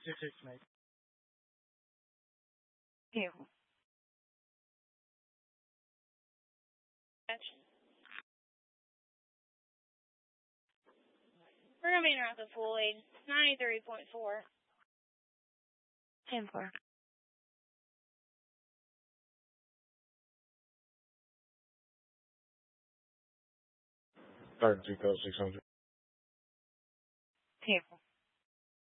mate. Okay. We're going to be around the full lead, 93.4. 10-4. Starting 2 code 600. Table.